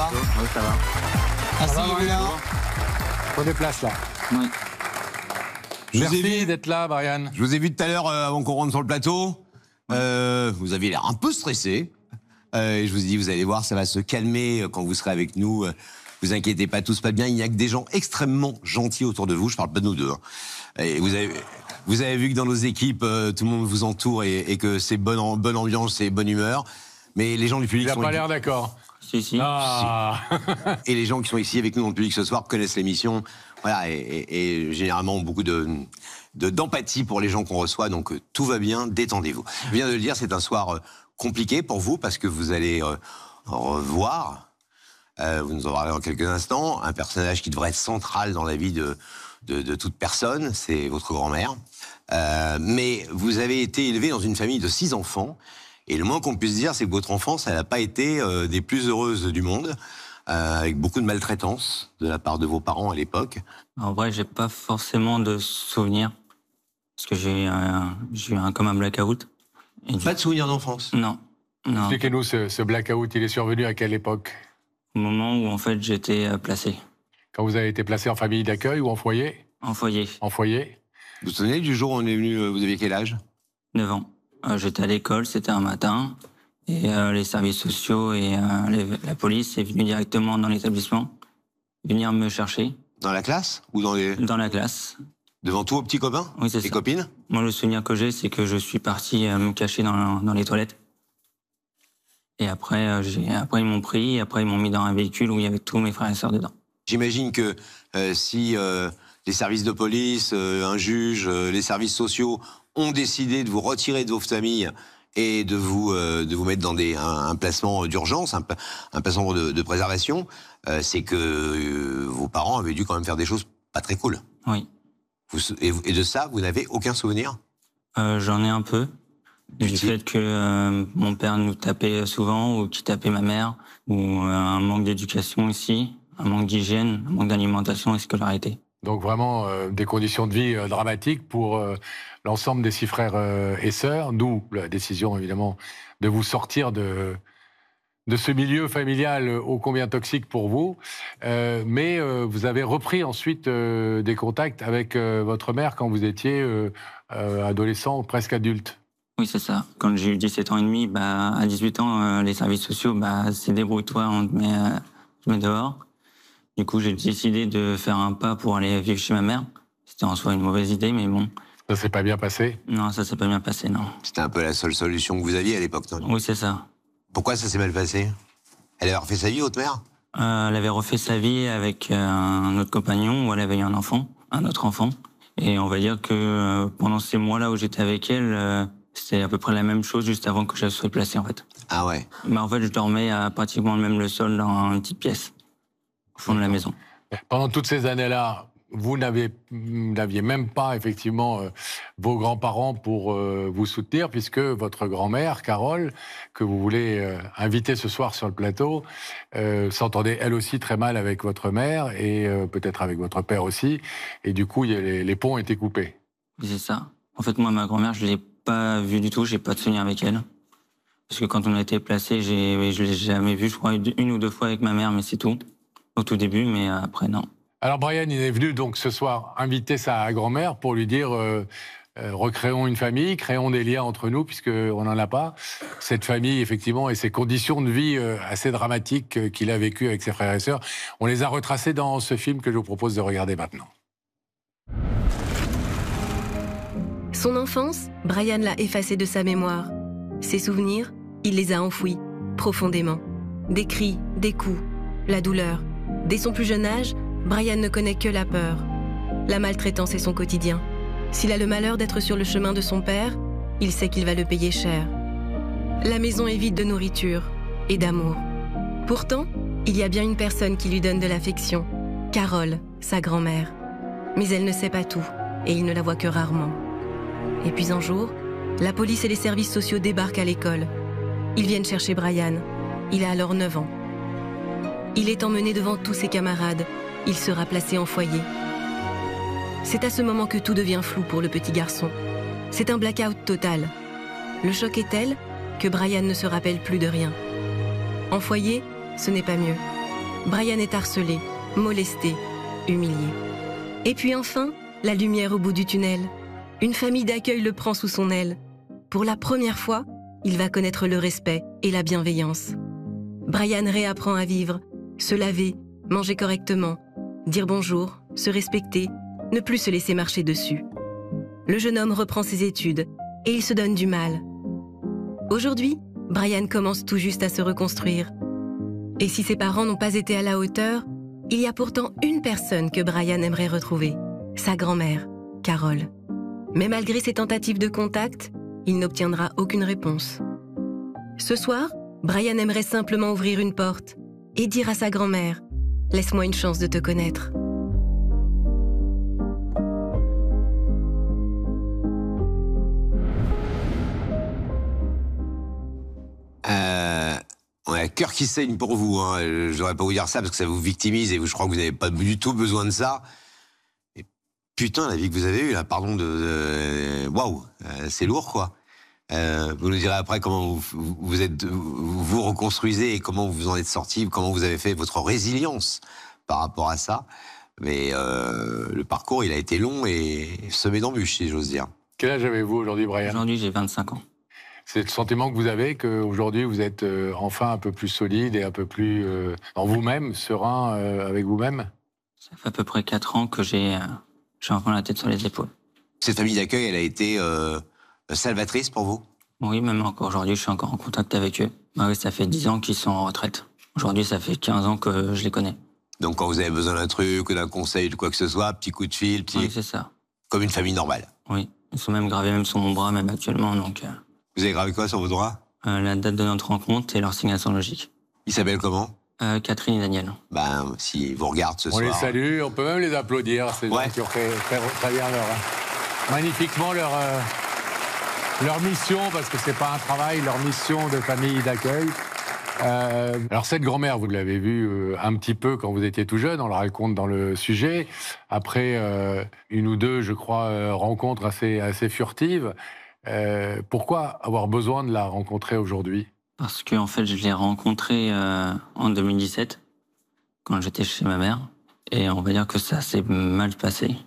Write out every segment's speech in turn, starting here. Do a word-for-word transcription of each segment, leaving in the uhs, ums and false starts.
va? Oui, ça va. Merci, Ça va, Julien. Prenez place là. Oui. Merci d'être là, Brian. Je vous ai vu tout à l'heure euh, avant qu'on rentre sur le plateau. Euh, vous aviez l'air un peu stressé. Euh, et je vous ai dit, vous allez voir, ça va se calmer quand vous serez avec nous. Vous inquiétez pas, tout se passe bien. Il n'y a que des gens extrêmement gentils autour de vous. Je parle pas de nous deux. Hein. Et vous avez, vous avez vu que dans nos équipes, euh, tout le monde vous entoure et, et que c'est bonne, bonne ambiance et bonne humeur. Mais les gens du public Il n'a sont pas l'air d'accord. Si, si. Ah. et les gens qui sont ici avec nous dans le public ce soir connaissent l'émission. Voilà, et, et, et généralement ont beaucoup de, de d'empathie pour les gens qu'on reçoit. Donc euh, tout va bien, détendez-vous. Je viens de le dire, c'est un soir euh, compliqué pour vous parce que vous allez euh, revoir, euh, vous nous en parlerez dans quelques instants, un personnage qui devrait être central dans la vie de, de, de toute personne, c'est votre grand-mère. Euh, mais vous avez été élevé dans une famille de six enfants, et le moins qu'on puisse dire, c'est que votre enfance, elle n'a pas été euh, des plus heureuses du monde, euh, avec beaucoup de maltraitance de la part de vos parents à l'époque. En vrai, j'ai pas forcément de souvenirs. Parce que j'ai un, j'ai eu un, comme un blackout. Et Pas du... de souvenirs d'enfance? Non. Non. Expliquez-nous, ce, ce blackout, il est survenu à quelle époque? Au moment où, en fait, j'étais euh, placé. Quand vous avez été placé en famille d'accueil ou en foyer? En foyer. En foyer. Vous vous souvenez du jour où on est venu, vous aviez quel âge? neuf ans. Euh, j'étais à l'école, c'était un matin. Et euh, les services sociaux et euh, les, la police est venue directement dans l'établissement, venir me chercher. Dans la classe? Ou dans les... Dans la classe. Devant tous vos petits copains? Oui, c'est ça. Et copines? Moi, le souvenir que j'ai, c'est que je suis parti euh, me cacher dans, dans les toilettes. Et après, euh, j'ai, après ils m'ont pris, et après ils m'ont mis dans un véhicule où il y avait tous mes frères et sœurs dedans. J'imagine que euh, si euh, les services de police, euh, un juge, euh, les services sociaux ont décidé de vous retirer de vos familles et de vous euh, de vous mettre dans des un, un placement d'urgence, un, un placement de, de préservation, euh, c'est que euh, vos parents avaient dû quand même faire des choses pas très cool. Oui. Vous, et, et de ça, vous n'avez aucun souvenir? Euh, j'en ai un peu. Du Du fait type que euh, mon père nous tapait souvent, ou qu'il tapait ma mère, ou euh, un manque d'éducation ici, un manque d'hygiène, un manque d'alimentation et scolarité. Donc vraiment euh, des conditions de vie euh, dramatiques pour euh, l'ensemble des six frères euh, et sœurs. Nous, la décision évidemment de vous sortir de, de ce milieu familial ô combien toxique pour vous. Euh, mais euh, vous avez repris ensuite euh, des contacts avec euh, votre mère quand vous étiez euh, euh, adolescent, presque adulte. Oui, c'est ça. Quand j'ai eu dix-sept ans et demi, bah, à dix-huit ans, euh, les services sociaux, bah, c'est débrouille-toi, on te met, euh, te met dehors. Du coup, j'ai décidé de faire un pas pour aller vivre chez ma mère. C'était en soi une mauvaise idée, mais bon. Ça s'est pas bien passé? Non, ça s'est pas bien passé, non. C'était un peu la seule solution que vous aviez à l'époque, non? Oui, c'est ça. Pourquoi ça s'est mal passé? Elle avait refait sa vie, votre mère? Euh, elle avait refait sa vie avec euh, un autre compagnon où elle avait eu un enfant, un autre enfant. Et on va dire que euh, pendant ces mois-là où j'étais avec elle, euh, c'était à peu près la même chose juste avant que je sois placé, en fait. Ah ouais. Bah, en fait, je dormais à pratiquement même le sol dans une petite pièce, au fond de la maison. Pendant toutes ces années-là, vous n'avez, n'aviez même pas effectivement euh, vos grands-parents pour euh, vous soutenir, puisque votre grand-mère, Carole, que vous voulez euh, inviter ce soir sur le plateau, euh, s'entendait elle aussi très mal avec votre mère et euh, peut-être avec votre père aussi. Et du coup, il y a les, les ponts étaient coupés. Oui, c'est ça. En fait, moi, ma grand-mère, je l'ai pas vue du tout, j'ai pas de souvenir avec elle. Parce que quand on a été placé, j'ai, je l'ai jamais vue, je crois, une ou deux fois avec ma mère, mais c'est tout. Au tout début, mais après, non. Alors Brian, il est venu donc ce soir inviter sa grand-mère pour lui dire euh, euh, recréons une famille, créons des liens entre nous puisqu'on n'en a pas. Cette famille, effectivement, et ces conditions de vie euh, assez dramatiques euh, qu'il a vécues avec ses frères et sœurs, on les a retracées dans ce film que je vous propose de regarder maintenant. Son enfance, Brian l'a effacée de sa mémoire. Ses souvenirs, il les a enfouis, profondément. Des cris, des coups, la douleur. Dès son plus jeune âge, Brian ne connaît que la peur. La maltraitance est son quotidien. S'il a le malheur d'être sur le chemin de son père, il sait qu'il va le payer cher. La maison est vide de nourriture et d'amour. Pourtant, il y a bien une personne qui lui donne de l'affection, Carole, sa grand-mère. Mais elle ne sait pas tout et il ne la voit que rarement. Et puis un jour, la police et les services sociaux débarquent à l'école. Ils viennent chercher Brian. Il a alors neuf ans. Il est emmené devant tous ses camarades. Il sera placé en foyer. C'est à ce moment que tout devient flou pour le petit garçon. C'est un blackout total. Le choc est tel que Brian ne se rappelle plus de rien. En foyer, ce n'est pas mieux. Brian est harcelé, molesté, humilié. Et puis enfin, la lumière au bout du tunnel. Une famille d'accueil le prend sous son aile. Pour la première fois, il va connaître le respect et la bienveillance. Brian réapprend à vivre, se laver, manger correctement, dire bonjour, se respecter, ne plus se laisser marcher dessus. Le jeune homme reprend ses études et il se donne du mal. Aujourd'hui, Brian commence tout juste à se reconstruire. Et si ses parents n'ont pas été à la hauteur, il y a pourtant une personne que Brian aimerait retrouver, sa grand-mère, Carole. Mais malgré ses tentatives de contact, il n'obtiendra aucune réponse. Ce soir, Brian aimerait simplement ouvrir une porte et dire à sa grand-mère « Laisse-moi une chance de te connaître ». Euh, on a le cœur qui saigne pour vous. Hein. Je ne devrais pas vous dire ça parce que ça vous victimise et vous, je crois que vous n'avez pas du tout besoin de ça. Et putain, la vie que vous avez eue, là, pardon de... Waouh, euh, c'est lourd, quoi. Euh, vous nous direz après comment vous, vous, vous êtes, vous, vous reconstruisez et comment vous en êtes sorti, comment vous avez fait votre résilience par rapport à ça. Mais euh, le parcours, il a été long et semé d'embûches, si j'ose dire. Quel âge avez-vous aujourd'hui, Brian ? Aujourd'hui, j'ai vingt-cinq ans. C'est le sentiment que vous avez qu'aujourd'hui, vous êtes euh, enfin un peu plus solide et un peu plus euh, en vous-même, serein euh, avec vous-même ? Ça fait à peu près quatre ans que j'ai, euh, j'ai enfin la tête sur les épaules. Cette famille d'accueil, elle a été euh, salvatrice pour vous ? Oui, même encore aujourd'hui, je suis encore en contact avec eux. Bah oui, ça fait dix ans qu'ils sont en retraite. Aujourd'hui, ça fait quinze ans que je les connais. Donc quand vous avez besoin d'un truc, d'un conseil, de quoi que ce soit, petit coup de fil, petit... Oui, c'est ça. Comme une famille normale. Oui, ils sont même gravés même sur mon bras, même actuellement, donc... Euh... Vous avez gravé quoi sur vos doigts ? euh, La date de notre rencontre et leur signation logique. Ils s'appellent comment ? euh, Catherine et Daniel. Ben, s'ils vous regardent ce on soir... On les salue, on peut même les applaudir, ces ouais. gens qui ont fait très, très bien leur... Hein, magnifiquement leur, euh, leur mission, parce que c'est pas un travail, leur mission de famille d'accueil. Euh, alors cette grand-mère, vous l'avez vue euh, un petit peu quand vous étiez tout jeune, on la raconte dans le sujet. Après euh, une ou deux, je crois, euh, rencontres assez, assez furtives. Euh, pourquoi avoir besoin de la rencontrer aujourd'hui ? Parce que en fait, je l'ai rencontrée euh, en deux mille dix-sept, quand j'étais chez ma mère, et on va dire que ça s'est mal passé.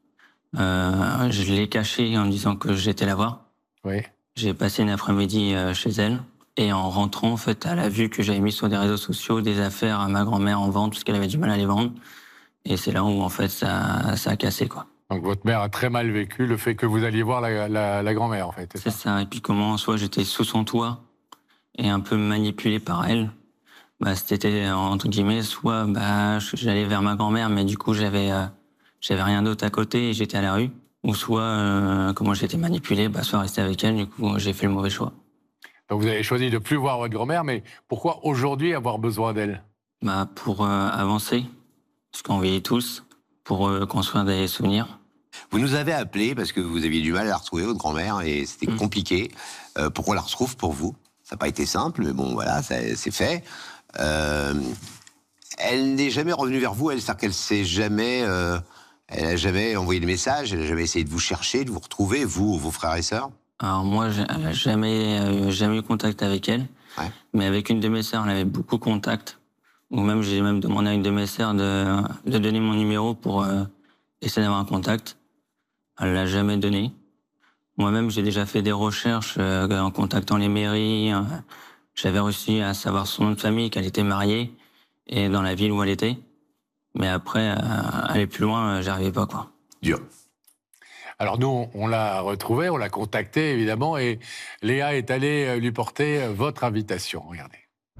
Euh, je l'ai cachée en disant que j'étais la voir. Oui. J'ai passé une après-midi euh, chez elle, et en rentrant, en fait, elle a vu que j'avais mis sur des réseaux sociaux des affaires à ma grand-mère en vente, parce qu'elle avait du mal à les vendre, et c'est là où en fait ça, ça a cassé, quoi. Donc votre mère a très mal vécu le fait que vous alliez voir la, la, la grand-mère, en fait. C'est, c'est ça. ça. Et puis comment, soit j'étais sous son toit et un peu manipulé par elle. Bah, c'était entre guillemets, soit bah, j'allais vers ma grand-mère, mais du coup j'avais, euh, j'avais rien d'autre à côté et j'étais à la rue. Ou soit, euh, comment j'étais manipulé, bah, soit rester avec elle. Du coup, j'ai fait le mauvais choix. Donc vous avez choisi de plus voir votre grand-mère, mais pourquoi aujourd'hui avoir besoin d'elle ? Bah, pour euh, avancer, parce qu'on vieillit tous, pour euh, construire des souvenirs. Vous nous avez appelé parce que vous aviez du mal à la retrouver, votre grand-mère, et c'était mmh. compliqué. Euh, pour qu'on la retrouve pour vous. Ça n'a pas été simple, mais bon, voilà, ça, c'est fait. Euh, elle n'est jamais revenue vers vous, elle, c'est-à-dire qu'elle s'est jamais... Euh, elle n'a jamais envoyé de message, elle n'a jamais essayé de vous chercher, de vous retrouver, vous ou vos frères et sœurs ? Alors moi, elle n'a jamais, euh, jamais eu contact avec elle, ouais. Mais avec une de mes sœurs, elle avait beaucoup de contact. Ou même, j'ai même demandé à une de mes sœurs de, de donner mon numéro pour euh, essayer d'avoir un contact. Elle l'a jamais donné. Moi-même, j'ai déjà fait des recherches euh, en contactant les mairies. Euh, j'avais réussi à savoir son nom de famille, qu'elle était mariée, et dans la ville où elle était. Mais après, euh, aller plus loin, euh, j'arrivais pas, quoi. Dur. Alors nous, on, on l'a retrouvée, on l'a contactée, évidemment, et Léa est allée lui porter votre invitation. Regardez.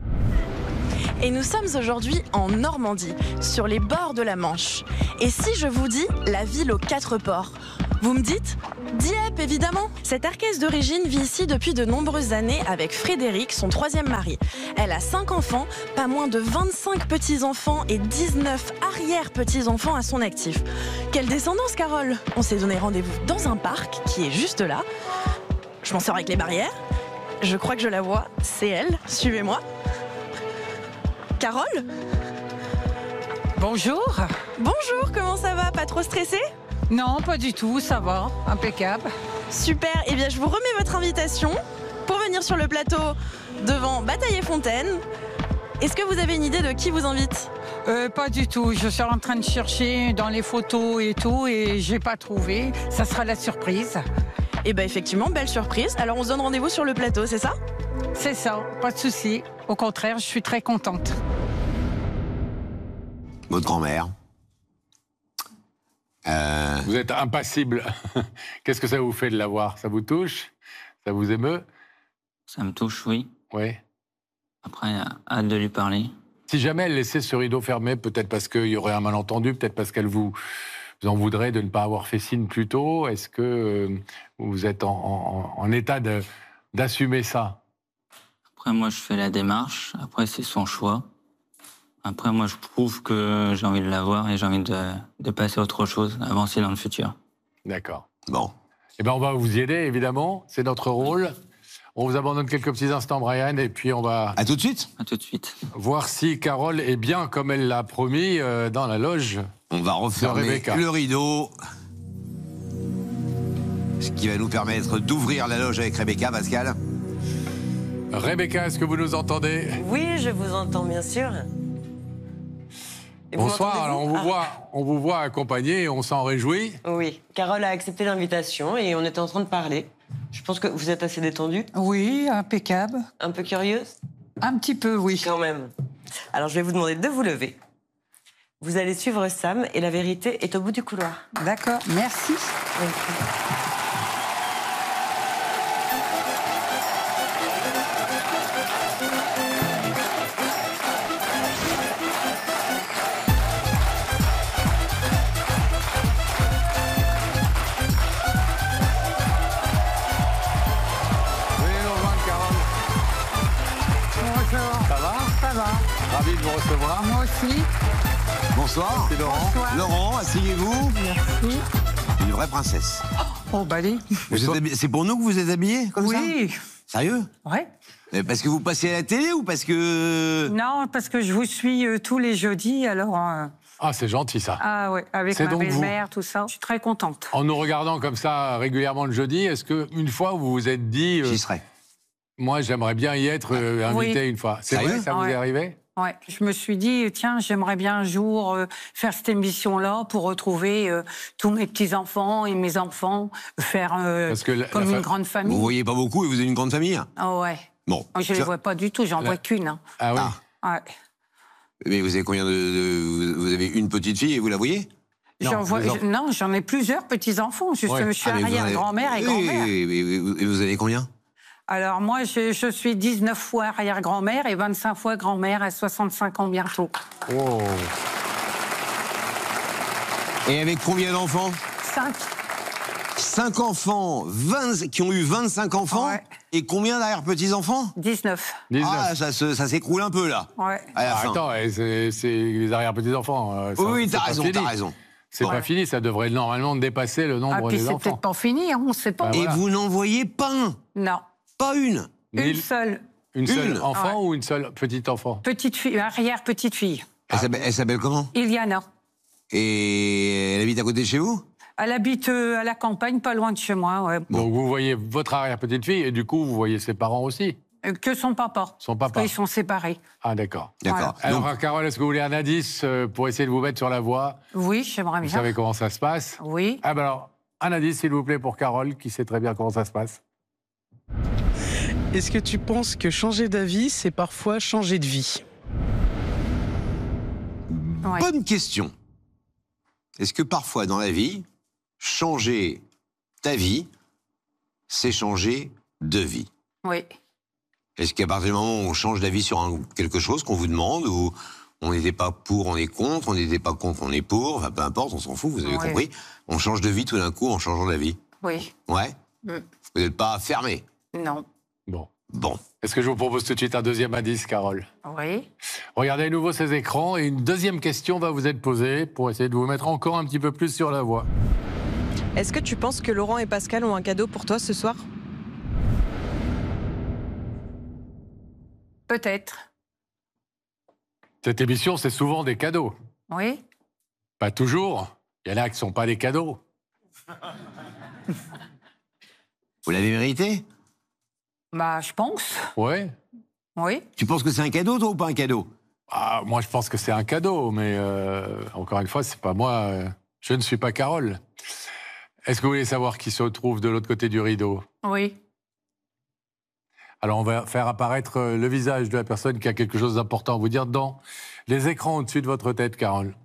Et nous sommes aujourd'hui en Normandie, sur les bords de la Manche. Et si je vous dis la ville aux quatre ports, vous me dites Dieppe, évidemment. Cette Arcaise d'origine vit ici depuis de nombreuses années avec Frédéric, son troisième mari. Elle a cinq enfants, pas moins de vingt-cinq petits-enfants et dix-neuf arrière-petits-enfants à son actif. Quelle descendance, Carole ? On s'est donné rendez-vous dans un parc qui est juste là. Je m'en sors avec les barrières. Je crois que je la vois. C'est elle. Suivez-moi. Carole ? Bonjour. Bonjour, comment ça va ? Pas trop stressé ? Non, pas du tout, ça va, impeccable. Super, eh bien je vous remets votre invitation pour venir sur le plateau devant Bataille et Fontaine. Est-ce que vous avez une idée de qui vous invite ? Euh, pas du tout. Je suis en train de chercher dans les photos et tout et j'ai pas trouvé. Ça sera la surprise. Et bah effectivement, belle surprise. Alors on se donne rendez-vous sur le plateau, c'est ça? C'est ça, pas de souci. Au contraire, je suis très contente. Votre grand-mère. Euh, Vous êtes impassible. Qu'est-ce que ça vous fait de la voir? Ça vous touche? Ça vous émeut? Ça me touche, oui. Oui. Après, hâte de lui parler. Si jamais elle laissait ce rideau fermé, peut-être parce qu'il y aurait un malentendu, peut-être parce qu'elle vous, vous en voudrait de ne pas avoir fait signe plus tôt, est-ce que euh, vous êtes en, en, en état de, d'assumer ça? Après, moi, je fais la démarche. Après, c'est son choix. Après, moi, je prouve que j'ai envie de la voir et j'ai envie de, de passer à autre chose, avancer dans le futur. D'accord. bon. Eh bien, on va vous y aider, évidemment. C'est notre rôle. On vous abandonne quelques petits instants, Brian, et puis on va À tout de suite. À tout de suite. voir si Carole est bien, comme elle l'a promis, euh, dans la loge. On va refermer Rebecca. le rideau. Ce qui va nous permettre d'ouvrir la loge avec Rebecca, Pascal. Rebecca, est-ce que vous nous entendez? Oui, je vous entends, bien sûr. Et vous Bonsoir, m'entendez-vous alors on vous, Ah, voit, on vous voit accompagné et on s'en réjouit. Oui, Carole a accepté l'invitation et on était en train de parler. Je pense que vous êtes assez détendue, Oui, impeccable. un peu curieuse, Un petit peu, oui. quand même. Alors je vais vous demander de vous lever. Vous allez suivre Sam et la vérité est au bout du couloir. D'accord, merci. Venez nous rejoindre, Carole. Bonjour. Ça va? Ça va. Ravi de vous recevoir. Moi aussi. Bonsoir. C'est Laurent. Bonsoir. Laurent, asseyez-vous. Merci. Une vraie princesse. Oh, bah allez. Vous êtes habillé- C'est pour nous que vous êtes habillés comme ça? Oui. Sérieux? Ouais. Mais Parce que vous passez à la télé ou parce que... Non, parce que je vous suis euh, tous les jeudis, alors... euh, Ah, c'est gentil, ça. ah ouais, avec C'est ma donc vous. belle-mère, tout ça. Je suis très contente. En nous regardant comme ça régulièrement le jeudi, est-ce qu'une fois vous vous êtes dit, euh, J'y serai. moi j'aimerais bien y être euh, invité Oui. une fois? C'est Sérieux? vrai, ça vous Ouais. est arrivé? Ouais, je me suis dit, tiens, j'aimerais bien un jour euh, faire cette émission-là pour retrouver euh, tous mes petits-enfants et mes enfants, faire euh, Parce que la- comme la une fa- grande Vous famille. voyez pas beaucoup et vous avez une grande famille? Ah ouais. Bon. Moi, je ne les Ça- vois pas du tout, j'en La- vois qu'une. hein. Ah oui. Ah. Ouais. Mais vous avez combien de... de- Vous avez une petite fille et vous la voyez? Non, J'en vois- les enfants. je- non, j'en ai plusieurs petits-enfants. Juste, Ouais. Je suis Ah, mais vous en avez- arrière-grand-mère et Oui, grand-mère. oui, oui, oui, oui. Et vous avez combien? Alors moi, je, je suis dix-neuf fois arrière-grand-mère et vingt-cinq fois grand-mère à soixante-cinq ans bientôt. Oh. Et avec combien d'enfants? Cinq. Cinq enfants, vingt, qui ont eu vingt-cinq enfants. Ouais. Et combien d'arrière-petits-enfants? dix-neuf. dix-neuf. Ah, ça, se- ça s'écroule un peu, là. Ouais. À la Ah, fin. attends, eh, c'est c'est les arrière-petits-enfants. euh, ça- Oui, oui, c'est t'as pas raison, fini. t'as raison. C'est Bon. pas fini, ça devrait normalement dépasser le Ah, nombre puis des c'est enfants. peut-être pas fini, hein, on ne sait pas. Ah, Et voilà. vous n'en voyez pas un, Non. pas une. Ni- Une seule Une seule Une. enfant Ouais. ou une seule petite enfant? petite fille, arrière-petite fille. Elle s'appelle- elle s'appelle comment? Iliana. Et elle habite à côté de chez vous? Elle habite euh, à la campagne, pas loin de chez moi. Ouais. Donc vous voyez votre arrière-petite-fille et du coup vous voyez ses parents aussi? Euh, Que son papa. Son Parce papa. qu'ils sont séparés. Ah d'accord. D'accord. Alors Donc, Carole, est-ce que vous voulez un indice euh, pour essayer de vous mettre sur la voie? Oui, j'aimerais Vous bien. savez comment ça se passe? Oui. Ah ben alors, un indice s'il vous plaît pour Carole qui sait très bien comment ça se passe. Est-ce que tu penses que changer d'avis, c'est parfois changer de vie? Ouais. bonne question. Est-ce que parfois dans la vie, changer ta vie, c'est changer de vie? Oui. Est-ce qu'à partir du moment où on change d'avis sur un- quelque chose qu'on vous demande, ou on n'était pas pour, on est contre, on n'était pas contre, on est pour, enfin peu importe, on s'en fout, vous avez Ouais. compris, on change de vie tout d'un coup en changeant d'avis? Oui. Ouais? Mm. Vous n'êtes pas fermé? Non. Bon. Bon. Est-ce que je vous propose tout de suite un deuxième indice, Carole? Oui. Regardez à nouveau ces écrans et une deuxième question va vous être posée pour essayer de vous mettre encore un petit peu plus sur la voie. Est-ce que tu penses que Laurent et Pascal ont un cadeau pour toi ce soir? Peut-être. Cette émission, c'est souvent des cadeaux. Oui. Pas toujours. Il y en a qui ne sont pas des cadeaux. Vous l'avez mérité? Bah, je pense. Ouais. Oui. Tu penses que c'est un cadeau, toi, ou pas un cadeau? Ah, moi, je pense que c'est un cadeau, mais euh, encore une fois, c'est pas moi. euh, je ne suis pas Carole. Est-ce que vous voulez savoir qui se trouve de l'autre côté du rideau? Oui. Alors, on va faire apparaître euh, le visage de la personne qui a quelque chose d'important à vous dire dans les écrans au-dessus de votre tête, Carole.